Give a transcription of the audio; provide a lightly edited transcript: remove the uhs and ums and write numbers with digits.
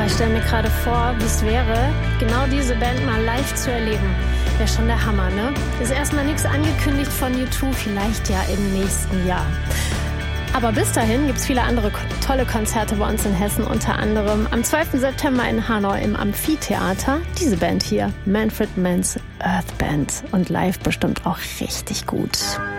Ich stelle mir gerade vor, wie es wäre, genau diese Band mal live zu erleben. Wäre schon der Hammer, ne? Ist erstmal nichts angekündigt von U2, vielleicht ja im nächsten Jahr. Aber bis dahin gibt es viele andere tolle Konzerte bei uns in Hessen, unter anderem am 12. September in Hanau im Amphitheater. Diese Band hier, Manfred Mann's Earth Band, und live bestimmt auch richtig gut.